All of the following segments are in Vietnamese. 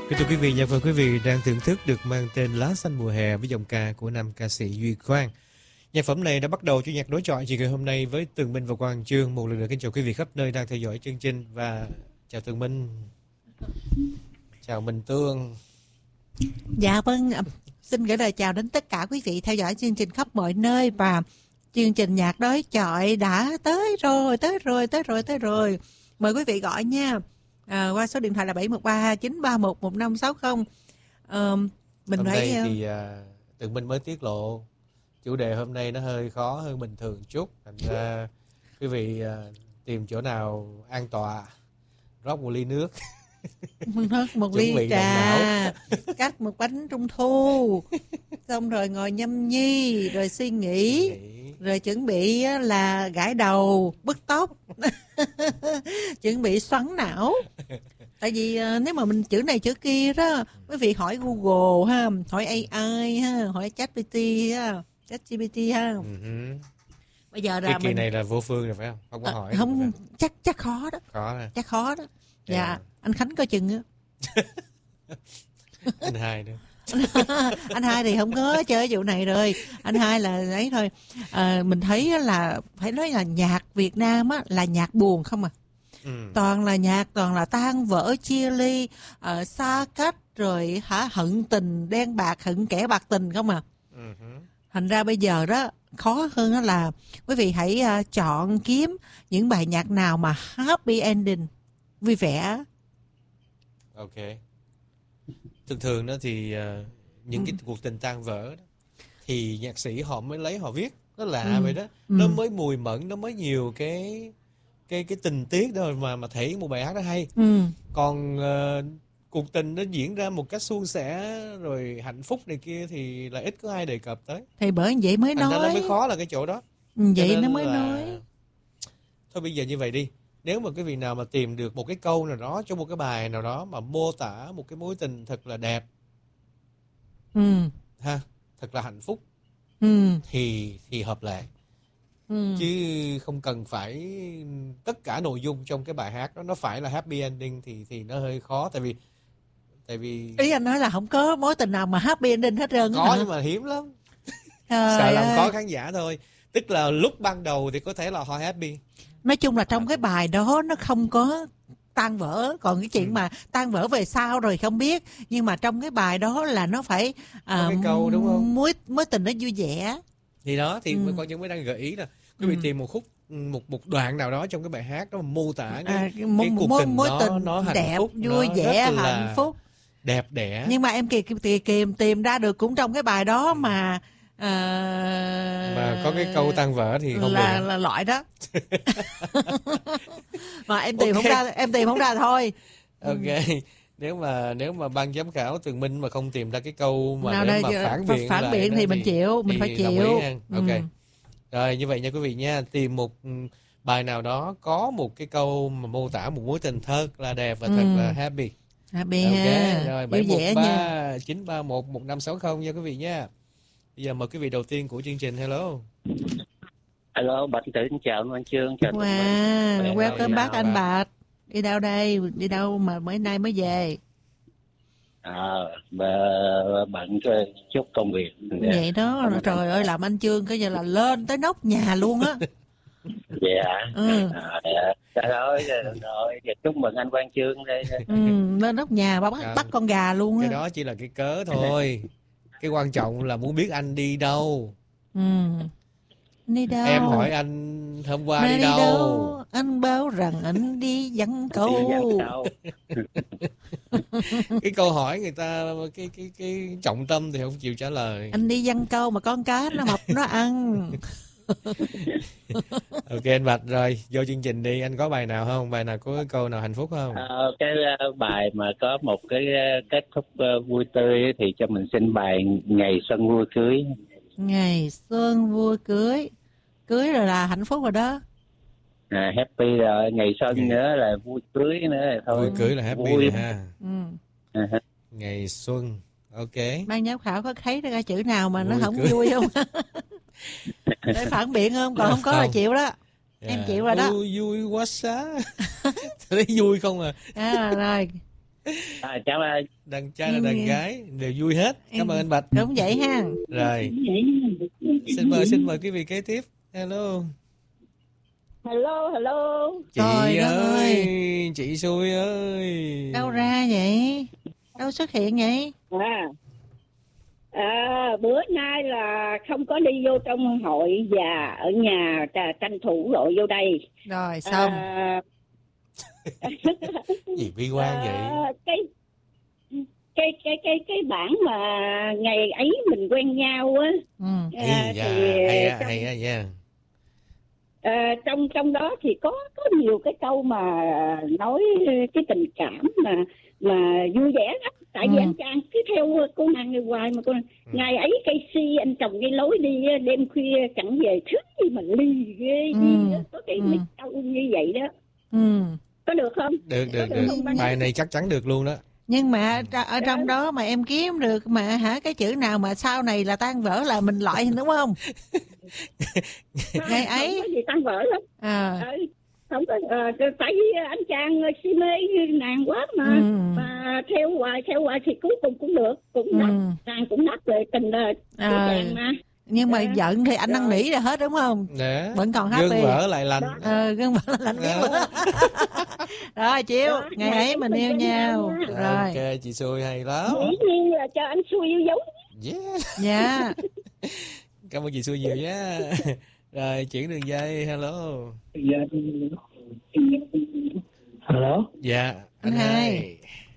Kính thưa quý vị, nhạc phần quý vị đang thưởng thức được mang tên Lá Xanh Mùa Hè với giọng ca của nam ca sĩ Duy Khoan. Nhạc phẩm này đã bắt đầu chủ nhạc đối chọi chiều ngày hôm nay với Tường Minh và Quang Chương. Một lần nữa kính chào quý vị khắp nơi đang theo dõi chương trình và chào Tường Minh. Chào Minh Tương. Dạ vâng, xin gửi lời chào đến tất cả quý vị theo dõi chương trình khắp mọi nơi và chương trình nhạc đối chọi đã tới rồi. Mời quý vị gọi nha. Qua số điện thoại là 713 931 1560. Mình hôm phải nay thì Tường Minh mới tiết lộ chủ đề hôm nay nó hơi khó hơn bình thường chút. Thành ra quý vị tìm chỗ nào an tọa, rót một ly nước. một ly trà, cắt một bánh trung thu, xong rồi ngồi nhâm nhi, rồi suy nghĩ, rồi chuẩn bị là gãi đầu, bứt tóc, chuẩn bị xoắn não. Tại vì nếu mà mình chữ này chữ kia đó, quý vị hỏi Google ha, hỏi AI ha, hỏi ChatGPT ha, ha. Bây giờ là cái kỳ này là vô phương rồi phải không? Không có hỏi. Không, chắc khó đó. Chắc khó đó. Dạ, anh Khánh coi chừng á. Anh Hai nữa. Anh Hai thì không có chơi vụ này rồi. Anh Hai là ấy thôi. Mình thấy là phải nói là nhạc Việt Nam á là nhạc buồn không à. Toàn là nhạc, toàn là tan vỡ chia ly, xa cách rồi hận tình đen bạc, hận kẻ bạc tình không à. Thành ra bây giờ đó khó hơn đó là quý vị hãy chọn kiếm những bài nhạc nào mà happy ending, vui vẻ. Ok. Thường đó thì những cái cuộc tình tan vỡ đó, thì nhạc sĩ họ mới lấy họ viết. Nó lạ vậy đó. Nó mới mùi mẫn, nó mới nhiều cái tình tiết đó mà thể hiện một bài hát nó hay. Còn cuộc tình nó diễn ra một cách suôn sẻ rồi hạnh phúc này kia thì là ít có ai đề cập tới. Thì bởi vậy mới nói. Thành ra nó mới khó là cái chỗ đó. Vậy nó mới nói. Thôi bây giờ như vậy đi. Nếu mà quý vị nào mà tìm được một cái câu nào đó trong một cái bài nào đó mà mô tả một cái mối tình thật là đẹp, thật là hạnh phúc, thì hợp lệ. Chứ không cần phải tất cả nội dung trong cái bài hát đó nó phải là happy ending thì nó hơi khó. Tại vì ý anh nói là không có mối tình nào mà happy ending hết trơn. Có nhưng mà hiếm lắm. Sợ làm khó khán giả thôi. Tức là lúc ban đầu thì có thể là họ happy. Nói chung là trong cái bài đó nó không có tan vỡ. Còn cái chuyện mà tan vỡ về sau rồi không biết. Nhưng mà trong cái bài đó là nó phải cái câu đúng không? Mối tình nó vui vẻ. Thì đó thì con Nhân mới đang gợi ý là quý vị tìm một khúc một đoạn nào đó trong cái bài hát đó mà mô tả cái cuộc tình mối tình nó hạnh đẹp, phúc, vui vẻ, hạnh phúc, đẹp đẽ. Nhưng mà em tìm ra được cũng trong cái bài đó mà có cái câu tan vỡ thì không là loại đó. Mà em tìm không ra thôi. Ok. Nếu mà ban giám khảo Tường Minh mà không tìm ra cái câu mà để mà phản biện thì mình chịu, mình phải chịu. Ok. Rồi như vậy nha quý vị nha, tìm một bài nào đó có một cái câu mà mô tả một mối tình thật là đẹp và thật là happy. Happy ok ha. Rồi 713 931 1560 nha quý vị nha. Bây giờ mời quý vị đầu tiên của chương trình. Hello, Bạch Tử chào anh Chương, chào Wow, welcome back anh Bạch. Đi đâu đây? Đi đâu mà mấy nay mới về? Bận chút công việc. Vậy đó, trời ơi làm anh Chương cái giờ là lên tới nóc nhà luôn á. Dạ. Trời ơi, rồi chúc mừng anh Quang Chương đây. Lên nóc nhà bắt con gà luôn á. Cái đó chỉ là cái cớ thôi. Cái quan trọng là muốn biết anh đi đâu. Đi đâu? Em hỏi anh hôm qua đi đâu? Anh báo rằng anh đi giăng câu. Cái câu hỏi người ta cái trọng tâm thì không chịu trả lời. Anh đi giăng câu mà con cá nó mập nó ăn. Ok anh Bạch, rồi vô chương trình đi. Anh có bài nào không? Bài nào có cái câu nào hạnh phúc không? Cái bài mà có một cái kết thúc vui tươi thì cho mình xin bài Ngày Xuân Vui Cưới. Ngày xuân vui cưới. Cưới rồi là hạnh phúc rồi đó. Happy rồi, ngày xuân nữa là vui cưới nữa là thôi. Vui cưới là happy rồi ha. Ngày xuân. Ok. Ban giám khảo có thấy ra chữ nào mà vui nó không cưới. Vui không? Để phản biện không? Còn không có là chịu đó. Em chịu rồi đó. Vui quá xá. Thấy vui không à. Rồi. Cảm ơn. Đàn trai là đàn gái đều vui hết. Cảm ơn anh Bạch. Đúng vậy ha. Rồi. Xin mời quý vị kế tiếp. Hello. Hello. Chị ơi, chị Xui ơi. Đâu ra vậy? Đâu xuất hiện vậy? Bữa nay là không có đi vô trong hội và ở nhà tranh thủ lội vô đây. Rồi xong. Gì bi quan vậy? Cái bản mà ngày ấy mình quen nhau á. Hay nha. Trong đó thì có nhiều cái câu mà nói cái tình cảm mà vui vẻ lắm. Tại vì anh Trang cứ theo cô nàng người hoài mà ngày ấy cây si anh trồng cái lối đi đêm khuya chẳng về thức gì mà ly ghê gì đó. Có cái mấy câu như vậy đó. Có được không? Được. Bài này chắc chắn được luôn đó. Nhưng mà ở trong đó mà em kiếm được mà hả, cái chữ nào mà sau này là tan vỡ là mình loại đúng không? Ngày ấy không có gì tan vỡ lắm. Không có, tại vì anh chàng si mê nàng quá mà theo hoài thì cuối cùng cũng được, cũng đắt, nàng cũng đắt về tình chàng mà. Nhưng mà giận thì anh năn nỉ là hết đúng không? Để. Vẫn còn happy. Gương vỡ lại lành. Gương vỡ lại lành. Rồi chiêu, ngày ấy mình yêu nhau. Rồi. Ok, chị Xui hay lắm. Dĩ nhiên là cho anh Xui yêu dấu. Dạ. Cảm ơn chị Xui nhiều nhé. Rồi chuyển đường dây. Hello. Hello. Dạ. Anh hai.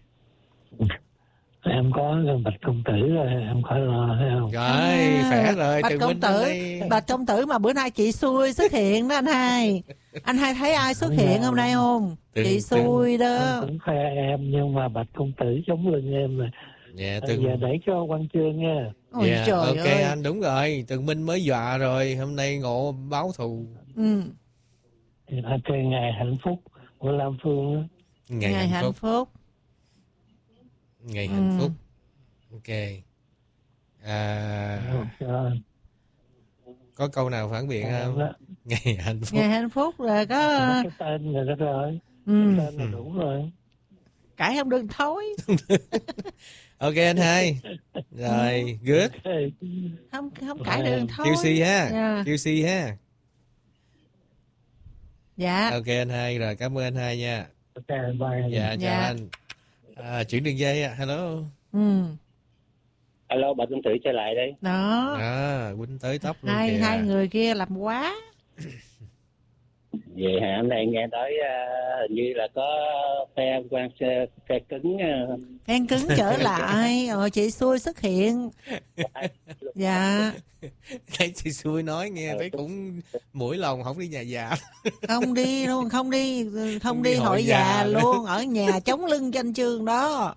Em có Bạch công tử rồi, em khỏi lo thấy không? Rồi, khỏe rồi. Bạch công tử mà bữa nay chị Xui xuất hiện đó anh hai. Anh hai thấy ai xuất hiện hôm nay không? Chị Xui đó. Em cũng khoe em nhưng mà Bạch công tử chống lưng em rồi. Dạ, giờ để cho Quang Chương nha. Ôi trời ok ơi. anh, đúng rồi. Tường Minh mới dọa rồi, hôm nay ngộ báo thù. Cái ngày hạnh phúc của Lam Phương đó. Ngày hạnh phúc. Ngày hạnh phúc. Ok. Có câu nào phản biện không? Ngày hạnh phúc. Ngày hạnh phúc là có cái tên rồi đó rồi. Cái tên là đủ rồi. Cãi không được thôi. Ok anh hai. Rồi, good. Không cãi được thôi. QC ha. QC ha. Dạ. Ok anh hai, rồi cảm ơn anh hai nha. Ok, bye. Dạ, chào anh. Chuyển đường dây. Hello. Hello, bà công tử trở lại đây. Đó. Quýnh tới tóc luôn kìa. Hai người kia làm quá. Vậy hả? Hôm nay nghe nói hình như là có phe cứng. Phen cứng trở lại. Chị Xui xuất hiện. Dạ. Thấy chị Xui nói nghe thấy cũng mũi lòng không đi nhà già. Không đi luôn, không đi hội già luôn, ở nhà chống lưng cho anh Chương đó.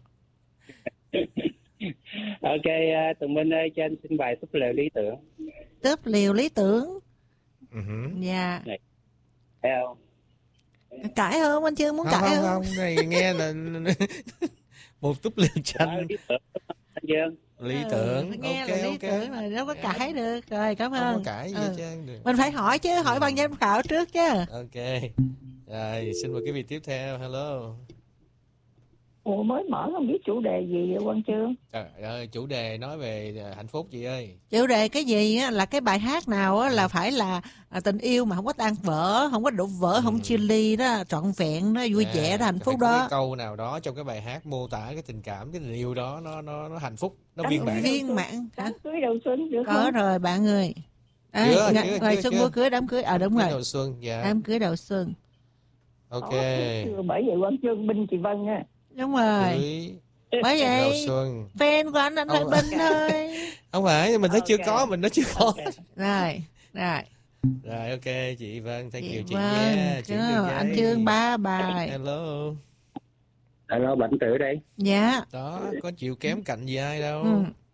Ok, Tùng Minh ơi, cho anh xin bài Túp Lều Lý Tưởng. Túp Lều Lý Tưởng. Dạ. Thấy không? Cãi không? Anh Chương muốn cãi không? Không, này nghe là một túp lều tranh. Lý tưởng. Nghe ok, là lý tưởng rồi, đâu có cãi được. Rồi, cảm ơn. Không có cãi gì hết trơn được. Mình phải hỏi chứ, hỏi ban giám khảo trước chứ. Ok. Rồi, xin mời quý vị tiếp theo. Hello. Ủa mới mở không biết chủ đề gì vậy Quang Chương? Trời ơi, chủ đề nói về hạnh phúc chị ơi. Chủ đề cái gì á, là cái bài hát nào á, là phải là tình yêu mà không có tan vỡ, không có đổ vỡ, không chia ly đó, trọn vẹn đó, vui vẻ đó, hạnh phúc đó. Cái câu nào đó trong cái bài hát mô tả cái tình cảm, cái tình yêu đó nó hạnh phúc, nó viên mãn. Viên mãn. Đám cưới đầu xuân được có không? Rồi bạn ơi. Ngày xuân bữa cưới, đám cưới. Đúng rồi. Đầu xuân, dạ. Đám cưới đầu xuân. Ok. Bởi vậy Quang Chương binh chị Vân á. Đúng rồi. Bởi vậy fan của anh phải binh thôi. Không phải, mình thấy chưa có, mình nói chưa có. Rồi ok chị Vân, thank you chị nha. Anh Chương 3 bài. Hello, Bảnh Tử đây. Dạ. Đó, có chịu kém cạnh gì ai đâu.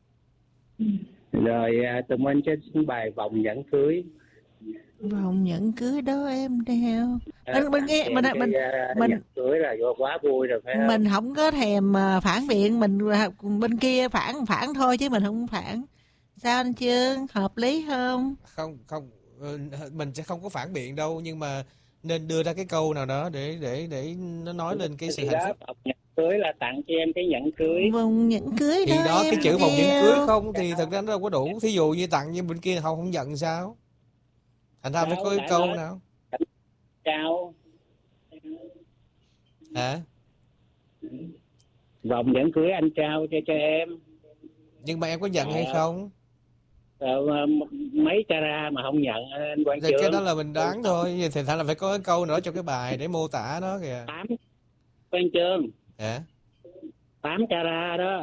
Rồi Tùng Minh cho xin bài Vòng Nhẫn Cưới. Vòng nhẫn cưới đó em đeo. Mình nghe mình cưới là quá vui rồi phải không? Mình không có thèm phản biện, mình bên kia phản thôi chứ mình không phản. Sao anh Chương, hợp lý không? Không, mình sẽ không có phản biện đâu, nhưng mà nên đưa ra cái câu nào đó để nó nói lên cái sự hạnh phúc. cưới là tặng cho em cái nhẫn cưới. Vòng nhẫn cưới Thì đó, em cái chữ vòng nhẫn yêu. cưới không thì thật ra nó đâu có đủ. Thí dụ như tặng như bên kia họ không nhận sao? Thành ra phải Đâu, có cái đã câu nói. nào. Chào. Hả? Vòng nhẫn cưới anh trao cho em. Nhưng mà em có nhận hay không? Mấy carat mà không nhận anh Quang Thì Trường. cái đó là mình đoán thôi. Thì thành ra là phải có cái câu nữa trong cái bài để mô tả nó kìa. 8 Quang Trường. Hả? 8 carat đó.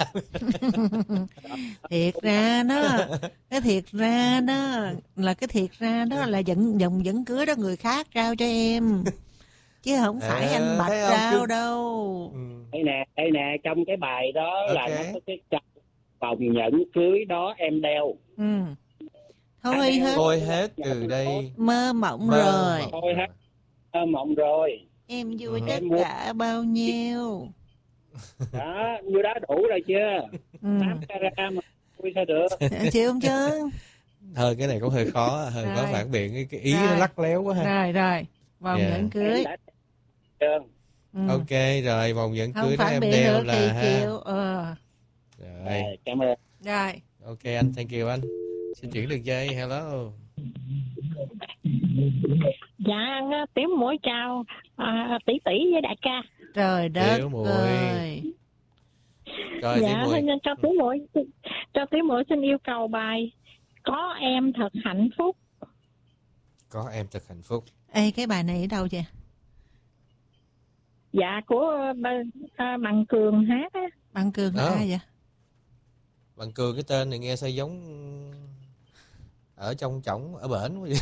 Thiệt ra đó, cái thiệt ra đó là cái thiệt ra đó là vòng nhẫn cưới đó người khác trao cho em. Chứ không phải anh Bạch thấy không? trao đâu. Ừ. Đây nè, trong cái bài đó là Ok. nó có cái vòng nhẫn cưới đó em đeo. Ừ. Thôi hết, Thôi hết từ đây. mơ mộng Mơ rồi. mộng. Thôi hết mộng rồi. Em vui Ừ. tất Em mua- cả bao nhiêu. Đó, như đó đủ rồi chưa? Ừ. 8 carat mà vui sao được. Chịu không chứ? Thôi cái này cũng hơi khó Rồi. phản biện. Cái ý nó Rồi. lắc léo quá ha. Rồi, vòng Dạ. nhẫn cưới. Em đã Trơn. Ừ. Ok rồi, vòng nhẫn Không cưới đó phản em biện đeo được là thì ha. chịu. Rồi. Cảm ơn. Rồi. Ok anh, thank you anh. Xin chuyển đường dây, hello. Dạ, Tiểu Muội chào tỷ tỷ với đại ca. Trời đất Tiểu muội. ơi. Rồi Dạ, Tiểu Muội. cho Tiểu Muội xin yêu cầu bài Có Em Thật Hạnh Phúc. Có em thật hạnh phúc. Ê, cái bài này ở đâu vậy? Dạ, của Bằng Cường hát á. Bằng Cường là Ờ. ai vậy? Bằng Cường cái tên này nghe sao giống ở trong trỏng ở bển quá vậy.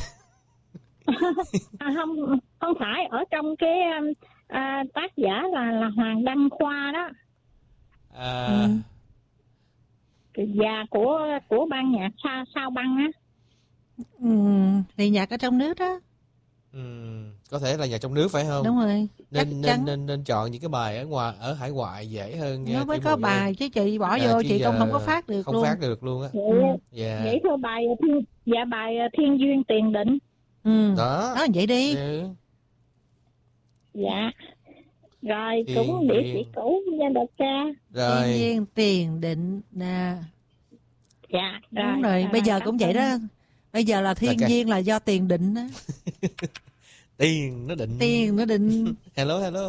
Không phải, ở trong cái tác giả là Hoàng Đăng Khoa đó. À, Và của ban nhạc Sao Băng á. Thì nhạc ở trong nước đó. có thể là nhạc trong nước phải không? Đúng rồi. Chắc Nên chắn. nên chọn những cái bài ở hải ngoại dễ hơn nha. Nó mới Tiểu có Muội ơi. bài chứ chị bỏ vô chứ chị giờ không có phát được không luôn. phát được luôn á. Dạ. Vậy thôi bài Thiên Duyên Tiền Định. Đó. Đó vậy đi. Ừ. Dạ. Rồi Thiên cũng địa Duyên. chỉ cũ nha đại ca. Thiên Rồi. nhiên tiền định nè. Dạ. Đúng rồi, bây giờ cũng vậy đó. Bây giờ là thiên Ok. nhiên là do tiền định đó. Tiền nó định. Tiền nó định. Hello.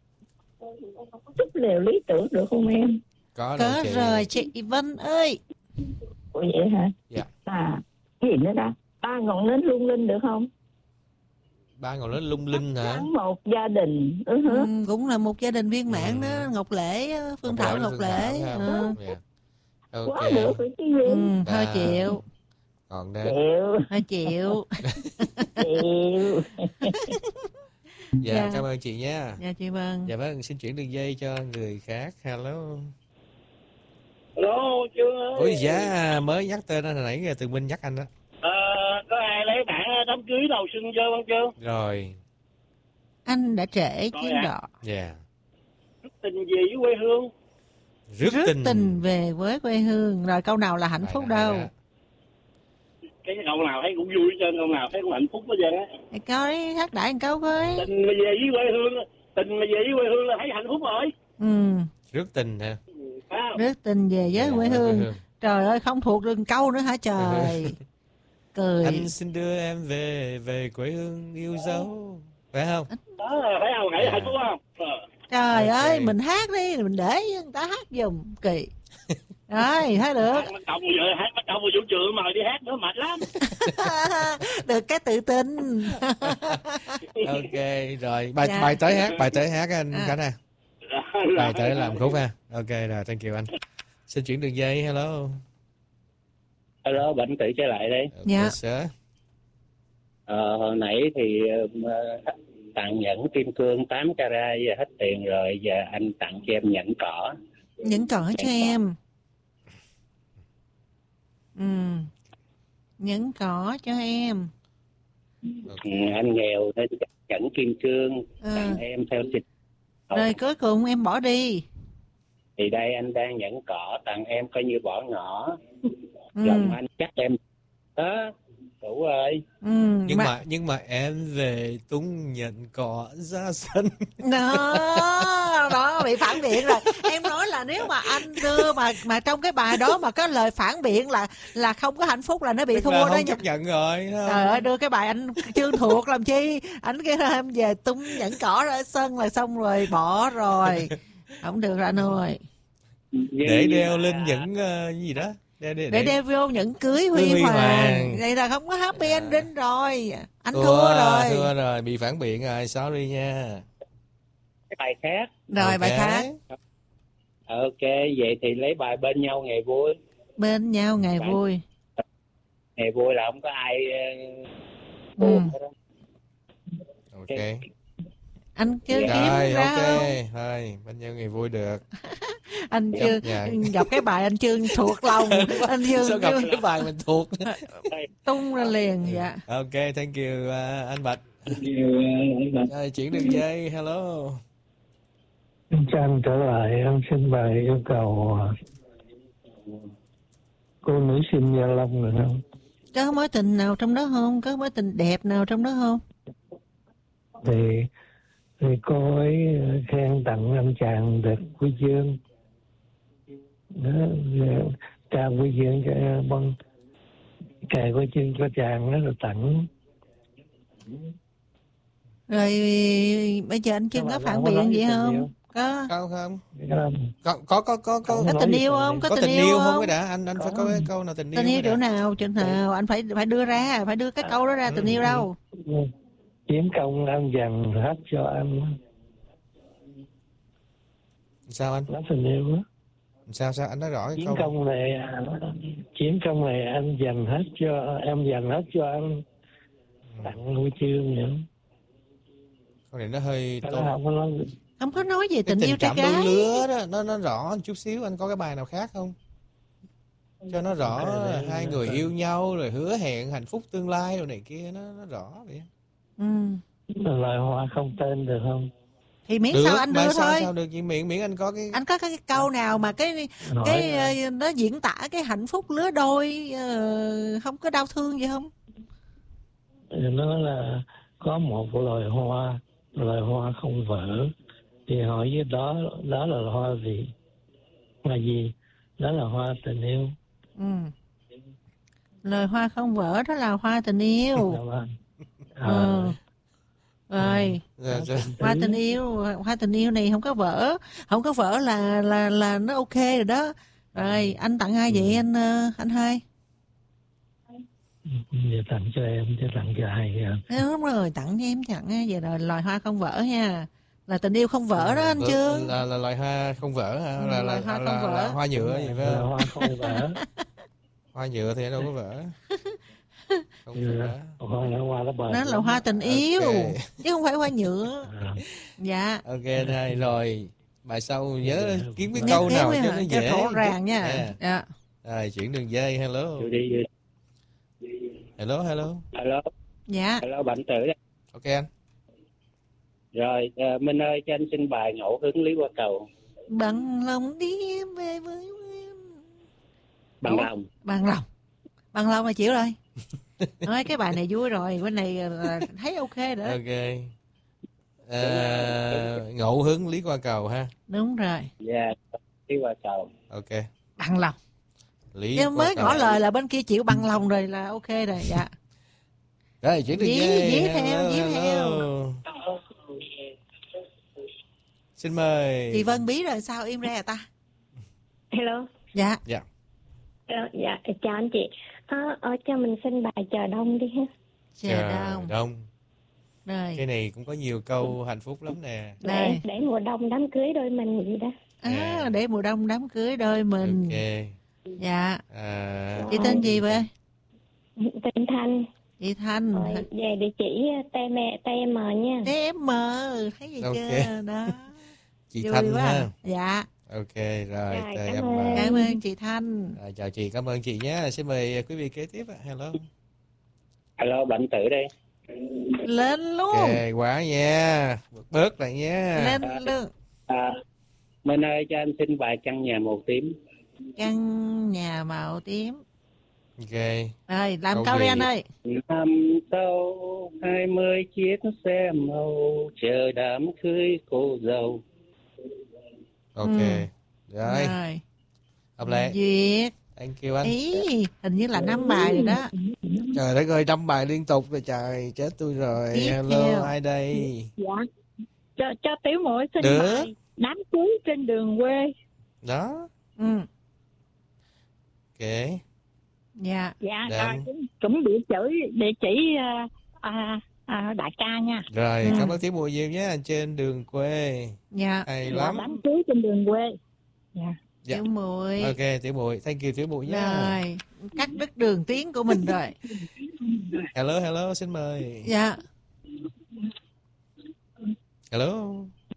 Chút liều lý tưởng được không em? Có Có chị. rồi chị Vân ơi. Ủa vậy hả? Dạ. Cái gì nữa ta? 3 ngọn nến lung linh được không? 3 ngọn nến lung linh hả? Gắn một gia đình. Cũng là một gia đình viên mãn đó. Ngọc Lễ, Phương Thảo Ngọc Lễ. Dạ. Ok. Quá được rồi chứ gì? Thôi À. chịu. Còn đây. Thôi chịu. Chịu. Dạ, Dạ. cảm ơn chị nha. Dạ chị Vân. Dạ vâng, xin chuyển đường dây cho người khác. Hello. Hello Trương ơi. Ôi dạ, mới nhắc tên anh hồi nãy giờ Tường Minh nhắc anh đó. Có ai lấy bản đám cưới đầu xuân chơi không chưa? Rồi. Anh đã trễ Rồi chuyến ạ. đò. Dạ. Tình về với quê hương. Rước Tình về với quê hương. Rồi câu nào là hạnh phúc đâu? Cái câu nào thấy cũng vui trên, câu nào thấy cũng hạnh phúc hết trơn á. Coi hát đại một câu coi. Tình mà về với quê hương, tình mà về với quê hương là thấy hạnh phúc rồi. Rước tình hả? Phải không? Rước tình về với Dạ, quê hương. Trời ơi, không thuộc được câu nữa hả trời. Cười. Anh xin đưa em về quê hương yêu dấu. Phải không? Đó, phải không? Nghĩ hạnh phúc không? Trời Ok. ơi, mình hát đi, mình để người ta hát giùm kỳ. Rồi, thấy được. Hát bắt đầu vào vũ trường mời đi hát nữa mệt lắm. Được cái tự tin. Ok, rồi. Bài Dạ. bài tới hát anh Khánh à. Bài tới Rồi. làm khúc ha. Ok rồi, thank you anh. Xin chuyển đường dây, hello. Hello, Bệnh Tử trở lại đây. Okay, Dạ. sir. Hồi nãy thì tặng nhẫn kim cương 8 carat giờ hết tiền rồi, giờ anh tặng cho em nhẫn cỏ. Nhẫn cỏ cho em. Nhẫn cỏ cho em. Anh nghèo nên nhẫn kim cương tặng em theo trình. Rồi cuối cùng em bỏ đi. Thì đây anh đang nhẫn cỏ tặng em coi như bỏ ngỏ. Lòng anh chắc em đó. Đủ ơi. Nhưng mà em về tung nhận cỏ ra sân. Đó bị phản biện rồi. Em nói là nếu mà anh đưa mà trong cái bài đó mà có lời phản biện là không có hạnh phúc là nó bị Tức thua là đó không nha. chấp nhận rồi. Trời ơi, đưa cái bài anh chương thuộc làm chi? Anh cái em về tung nhẫn cỏ ra sân là xong rồi, bỏ rồi. Không được rồi anh ơi. Để đeo lên những gì đó. Để đeo vô nhẫn cưới Huy Hoàng. Vậy là không có happy ending rồi. Anh thua rồi. Thua rồi, bị phản biện rồi, sorry nha. Cái bài khác. Rồi, bài khác. Ok, vậy thì lấy bài bên nhau ngày vui. Bên nhau ngày vui. Ngày vui là không có ai buồn hết đó. Ok. Anh chưa kiếm rồi, ra ok. không? Thôi, bên nhau ngày vui được. Anh chưa gặp cái bài anh chưa thuộc lòng. Anh chưa sao gặp cái bài mình thuộc. Tung ra liền. Dạ. Ok, thank you anh Bạch. Rồi, chuyển đường dây, hello. Chào anh trở lại, em xin bài yêu cầu cô nữ sinh Gia Long được không? Có mối tình nào trong đó không? Có mối tình đẹp nào trong đó không? Thì cô ấy khen tặng anh chàng được huy chương. Đó, trao huy chương cho băng cài huy chương cho chàng đó rồi tặng. Rồi bây giờ anh chưa có phản biện gì không? Có. Không. Có tình yêu không? Có tình yêu không cái đã? Anh phải có cái câu nào tình yêu. Tình yêu chỗ nào? Anh phải đưa ra, phải đưa cái câu đó ra. Tình yêu đâu? Chiếm công anh dành hết cho anh. Sao anh? Đó tình yêu đó. Sao anh nói rõ cái Chiếm câu. Chiến công này anh dành hết cho em, dành hết cho anh. Tặng huy chương nữa. Câu này nó hơi không có nói về tình yêu trai gái. gái Lứa đó, nó rõ chút xíu. Anh có cái bài nào khác không? Cho nó rõ hai người yêu nhau rồi hứa hẹn hạnh phúc tương lai rồi này kia, nó rõ vậy. Loài hoa không tên được không? Thì miễn sao anh đưa thôi. Sao được vậy? Miễn anh có cái. Anh có cái câu nào mà cái nó diễn tả cái hạnh phúc lứa đôi, không có đau thương gì không? Nó là có một loài hoa không vỡ. Thì hỏi với đó là hoa gì? Hoa gì? Đó là hoa tình yêu. Loài hoa không vỡ đó là hoa tình yêu. Rồi hoa tình yêu này không có vỡ là nó ok rồi đó. Rồi anh tặng ai vậy anh hai? Giờ tặng cho em chứ tặng cho ai vậy? Đúng rồi, tặng cho em tặng vậy rồi. Loài hoa không vỡ nha, là tình yêu không vỡ đó anh Trương. Là loài hoa không vỡ hả? Loài hoa không vỡ. Là hoa nhựa gì phải không? Hoa không vỡ. Hoa nhựa thì đâu có vỡ. Không vỡ. Nó là hoa tình yêu chứ không phải hoa nhựa. Dạ. Ok thôi rồi. Bài sau nhớ kiếm cái câu nào cho nó dễ. Rõ ràng nha. Dạ. Rồi chuyển đường dây, hello. Hello. Dạ. Hello bạn Tử đây. Ok anh. Rồi Minh ơi, cho anh xin bài Ngẫu Hứng Lý Qua Cầu. Bằng lòng đi em về với em. Bằng lòng. Bằng lòng là chịu rồi. Nói cái bài này vui rồi, cái này thấy ok rồi. Ok. Ngẫu hứng lý qua cầu ha. Đúng rồi. Dạ, Lý Qua Cầu. Ok. Bằng lòng. Lý chứ mới ngỏ lời là bên kia chịu bằng lòng rồi là ok rồi. Dạ. Rồi chuyển đường dí theo. Xin mời. Chị Vân Bí rồi sao im ra ta? Hello. Dạ. Dạ. Dạ, chào anh chị. Cho mình xin bài Chờ Đông đi ha. Chờ đông. Rồi. Cái này cũng có nhiều câu hạnh phúc lắm nè. Để mùa đông đám cưới đôi mình gì đó. Để mùa đông đám cưới đôi mình. Ok. Dạ. Chị tên gì vậy? Tên Thanh. Chị Thanh. Về địa chỉ TM nha. TM, thấy gì chưa? Đó. Chị vui Thanh quá. ha. Dạ. Ok rồi. Cảm ơn chị Thanh. Chào chị, cảm ơn chị nhé. Xin mời quý vị kế tiếp. Hello. Hello, bạn Tử đây. Lên luôn. Ok, quá nha. Bớt lại nha. Lên luôn. Minh ơi, cho anh xin bài Căn Nhà Màu Tím. Căn nhà màu tím. Ok. Rồi, làm Câu câu đi gì? anh ơi. Năm sau 20 chiếc xe màu chờ đám cưới cô dâu. Ok. Rồi. Rồi. Hợp lệ. Duyệt. Thank you anh. Ý, hình như là 5 bài rồi đó. Trời đất ơi, 5 bài liên tục rồi trời, chết tôi rồi. Tiếp Hello, theo. ai đây? Dạ. Cho Tiểu Muội xin Được. bài đám cưới trên đường quê. Đó. Ừ. Ok. Dạ. Dạ, Đám. rồi cũng địa chỉ đại ca nha. Rồi, cảm ơn Tiểu Muội nhiều nhé, trên đường quê. Dạ. Hay Dạ, lắm. đám cưới trên đường quê. Dạ. Dạ. Tiểu Muội. Ok, Tiểu Muội, thank you Tiểu Muội nhé. Rồi, cắt đứt đường tiếng của mình rồi. Hello, xin mời. Dạ. Hello.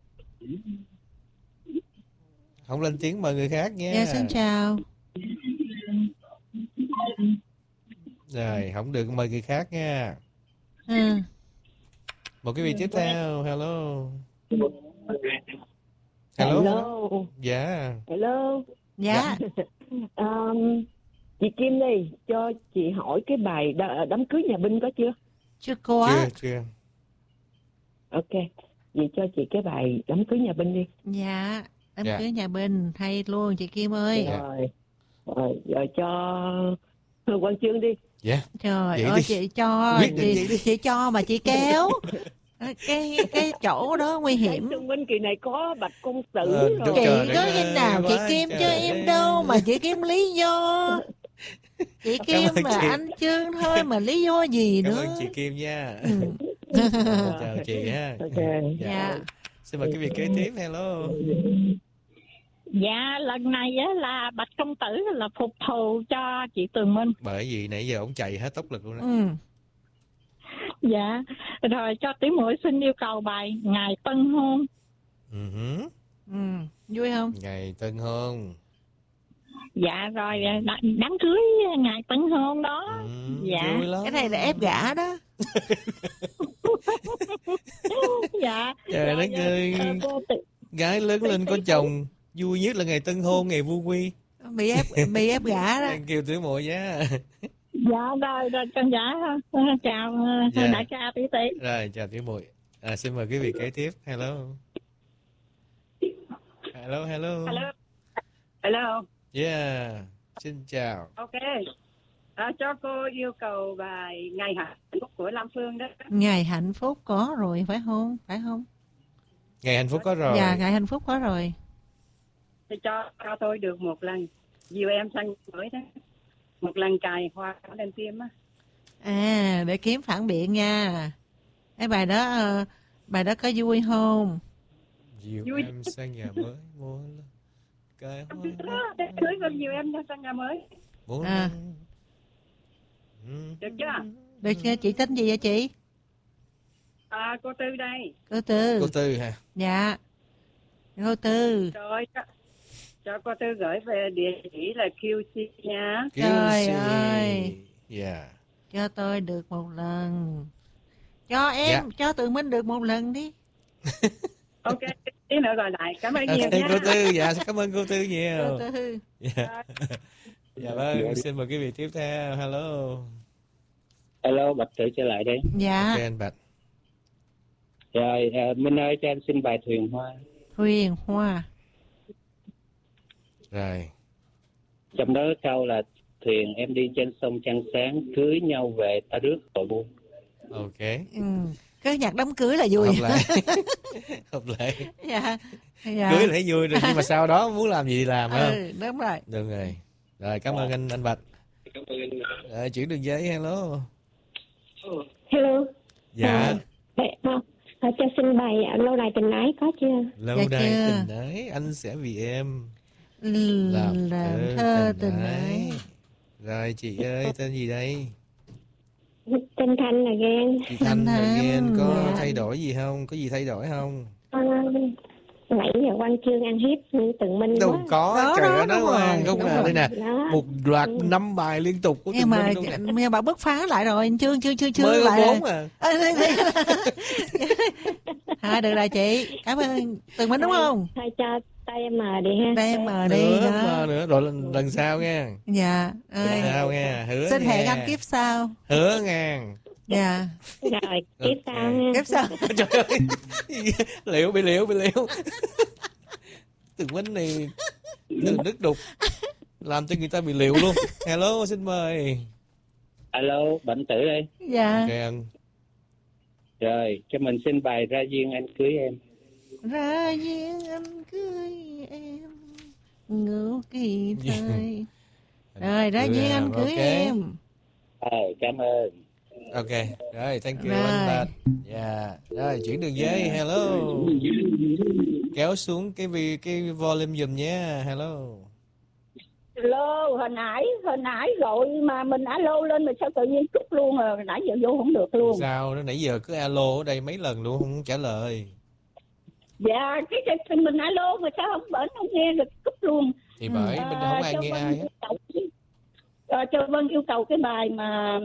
Không lên tiếng mời người khác nha. Dạ, xin chào. Rồi, không được mời người khác nha. Ừ. Một cái vị tiếp theo. Hello. Hello. Dạ. Hello. Dạ. Chị Kim đi, cho chị hỏi cái bài đám cưới nhà binh có chưa? Chưa có. Chưa. Ok. Vậy cho chị cái bài đám cưới nhà binh đi. Dạ. Đám Dạ. cưới nhà Bình hay luôn chị Kim ơi. Dạ. Rồi cho Quang Chương đi. Dạ. Trời Vậy ơi, đi. chị cho, Quyết định vậy đi. chị cho mà chị kéo. Cái chỗ đó nguy hiểm. Xung quanh kỳ này có Bạch Công Tử Trời rồi. Chị đất có ơi, khi nào chị quá Kim trời cho ơi. em đâu mà chị Kim lý do. Chị Cảm Kim ơn mà chị. anh Trương thôi mà lý do gì Cảm nữa. ơn chị Kim nha. Ừ. Chào chị ha. Ok. Dạ. Xin mời cái vị kế tiếp. Hello. Dạ, lần này á là Bạch Công Tử là phục thù cho chị Tường Minh. Bởi vì nãy giờ ông chạy hết tốc lực luôn đó. Ừ. Dạ, rồi cho Tiểu Muội xin yêu cầu bài Ngày Tân Hôn. Uh-huh. Ừ. Vui không? Ngày tân hôn. Dạ, rồi đám cưới ngày Tân Hôn đó. Dạ. Vui lắm. Cái này là ép gả đó. Dạ. Trời đất ơi. Gái lớn lên có chồng, vui nhất là ngày tân hôn, ngày vui quy. Bị ép gả đó. Kêu Tiểu Muội nhé. Dạ, rồi con chào Dạ. đại ca tỷ tỷ. Rồi, chào Tiểu Muội. Xin mời quý vị kế tiếp. Hello. Hello. Yeah. Xin chào. Ok. Cho cô yêu cầu bài Ngày Hạnh Phúc của Lam Phương đó. Ngày hạnh phúc có rồi phải không? Phải không? Ngày hạnh phúc có rồi. Dạ, ngày hạnh phúc có rồi. Thì cho tôi được một lần dìu em sang mới đó. Một lần cài hoa lên tim á. Để kiếm phản biện nha. Cái bài đó có vui không? Dìu Vui. em sang nhà mới mua cái hoa. Đám cưới con dìu em sang nhà mới. Muốn Được chưa? Được chưa? Chị tên gì vậy chị? Cô Tư đây. Cô Tư. Cô Tư hả? Dạ. Cô Tư. Rồi cho cô Tư gửi về địa chỉ là QC nha. Trời ơi. Yeah. Cho tôi được một lần. Cho em, cho Tường Minh được một lần đi. Ok, tí nữa gọi lại. Cảm ơn nhiều nha. Cô Tư, dạ, cảm ơn cô Tư nhiều. Cô Tư. Dạ. Dạ vâng, xin mời quý vị tiếp theo. Hello. Hello, Bạch Tự trở lại đây. Dạ. Ok anh Bạch. Rồi, Minh ơi, cho em xin bài Thuyền Hoa. Thuyền Hoa. Rồi. Trong đó câu là thuyền em đi trên sông trăng sáng, cưới nhau về ta rước tội buồn. Ok. Cái nhạc đám cưới là vui. Hợp lệ. Hợp lệ. Dạ. Dạ. Cưới là thấy vui rồi, nhưng mà sau đó muốn làm gì làm phải không? Đúng rồi. Được rồi. Rồi, cảm ơn anh Bạch. Rồi, chuyển đường giấy. Hello. Hello. Dạ. Cho xin bài Lâu Đài Tình Ái có chưa? Lâu Dạ đài chưa. tình ái, anh sẽ vì em Làm thơ tình ái. Rồi chị ơi, tên gì đây? Tên Thanh là Gan. Chị Thanh là Thanh. Ghen, có Dạ. thay đổi gì không? Có gì thay đổi không? Nãy giờ Quang Chương ăn hiếp Tường Minh Đâu quá. có, trời ơi, đúng nói mà rồi, không đúng là rồi. đây nè. Đó. Một loạt 5 bài liên tục của Nhưng Tường mà Minh luôn nè. bà bứt phá lại rồi, chương Mới có lại. 4 à. Được rồi chị. Cảm ơn Tường Minh đúng không? Thôi TM đi ha. TM đi nữa, nữa rồi lần sau nghe. Dạ. Lần sau nghe, hứa. Xin nghe. hẹn anh kiếp sau. Hứa nghe. Dạ. Rồi, kiếp sau nha. Kiếp sau. Trời ơi. Bị liệu. Từ Minh này từ nước đục làm cho người ta bị liệu luôn. Hello, xin mời. Alo, Bệnh Tử đây. Dạ. Ok anh. Rồi, cho mình xin bài Ra Duyên Anh Cưới Em. Ra duyên anh cưới em ngủ kỳ thời. Rồi, ra duyên anh cưới em. Cảm ơn. Ok, rồi, thank you Rồi. anh Bạch. Dạ, rồi chuyển đường dây, hello. Kéo xuống cái volume giùm nhé, hello. Alo, hồi nãy gọi mà mình alo lên mà sao tự nhiên cúp luôn rồi, nãy giờ vô không được luôn. Sao, nó nãy giờ cứ alo ở đây mấy lần luôn, không trả lời. Dạ, cái mình alo mà sao không nghe được cúp luôn. Thì bởi mình không ai nghe ai hết. Cho Vân yêu cầu cái bài mà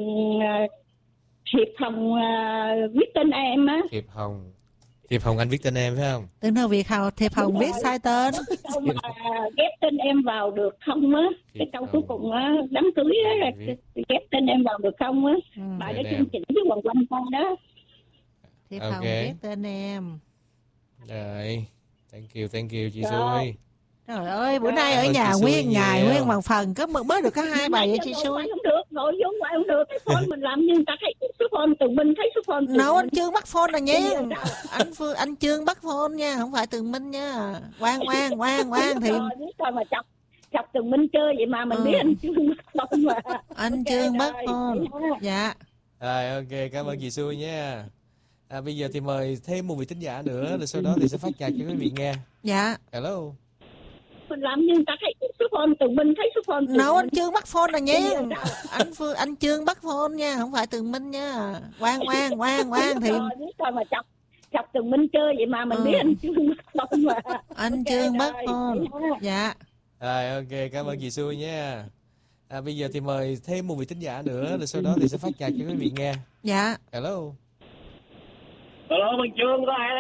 Thiệp Hồng viết tên em á. Thiệp Hồng anh viết tên em phải không? Tên nào Thiệp Hồng viết sai tên. Cái câu mà ghép tên em vào được không á, cái câu cuối cùng á, đám cưới á, ghép tên em vào được không á. Bài đó chương trình với Hoàng Quanh con đó. Thiệp Hồng viết tên em. Rồi, thank you chị Xui. Trời ơi, bữa nay ở nhà nguyên ngày nguyên bằng phần mới được có 2 bài vậy chị Xui. Không được, gọi vô ngoài không được, cái phone mình làm như người ta thấy số phone Tường Minh thấy số phone. Đâu anh Trương bắt phone là nha. Anh Trương bắt phone nha, không phải Tường Minh nha. Ngoan thì coi mà chọc Tường Minh chơi vậy mà mình biết anh Trương bắt phone mà. Anh Trương bắt phone. Dạ. Rồi ok, cảm ơn chị Xui nha. Bây giờ thì mời thêm một vị thính giả nữa, rồi sau đó thì sẽ phát nhạc cho quý vị nghe. Dạ. Hello. Mình làm như người ta thấy số phone Tường Minh thấy số phone. Đâu anh Trương bắt phone là nha. Anh Trương bắt phone nha, không phải Tường Minh nha. Ngoan thì coi mà chọc Tường Minh chơi vậy mà mình biết anh Trương bắt phone mà. Anh Trương bắt phone. Dạ. Rồi ok, cảm ơn chị Xui nha. Bây giờ thì mời thêm một vị thính giả nữa, rồi sau đó thì sẽ phát nhạc cho quý vị nghe. Dạ. Hello. Hello, Minh Trương có ai